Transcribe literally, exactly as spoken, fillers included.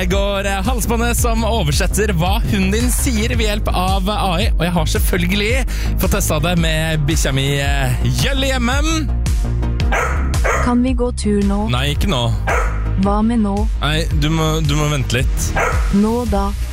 går halsbåndet som oversetter hva hunden din sier ved hjelp av A I, og jeg har selvfølgelig fått testet det med bikkja mi Jølle hjemme. Kan vi gå tur nå? Nei, ikke nå. Hva med nå? Nei, du må, du må vente litt. Nå da.